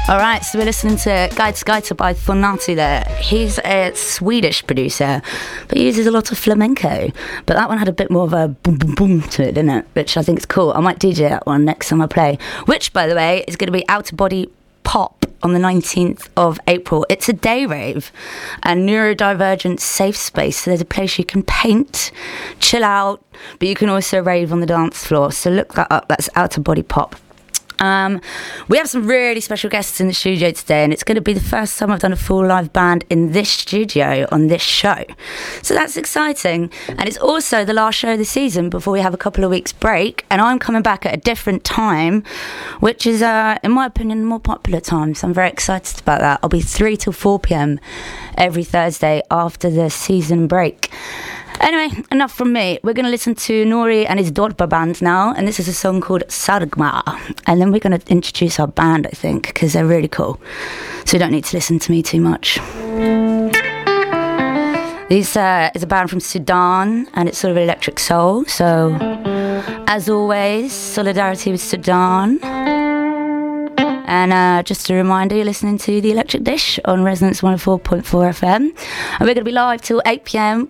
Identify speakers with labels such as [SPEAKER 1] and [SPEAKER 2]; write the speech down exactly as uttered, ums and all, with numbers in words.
[SPEAKER 1] All right, so we're listening to Guide Skyter by Thornati there. He's a Swedish producer, but he uses a lot of flamenco. But that one had a bit more of a boom, boom, boom to it, didn't it? Which I think is cool. I might D J that one next time I play. Which, by the way, is going to be Outer Body Pop on the nineteenth of April. It's a day rave and neurodivergent safe space. So there's a place you can paint, chill out, but you can also rave on the dance floor. So look that up. That's Outer Body Pop. Um, we have some really special guests in the studio today, and it's going to be the first time I've done a full live band in this studio on this show, so that's exciting. And it's also the last show of the season before we have a couple of weeks break, and I'm coming back at a different time, which is uh, in my opinion, a more popular time, so I'm very excited about that. I'll be three till four p.m. every Thursday after the season break. Anyway, enough from me. We're going to listen to Nori and his Dorpa band now, and this is a song called Sargma. And then we're going to introduce our band, I think, because they're really cool. So you don't need to listen to me too much. This uh, is a band from Sudan, and it's sort of electric soul. So, as always, solidarity with Sudan. And uh, just a reminder, you're listening to The Electric Dish on Resonance one oh four point four F M. And we're going to be live till eight p.m.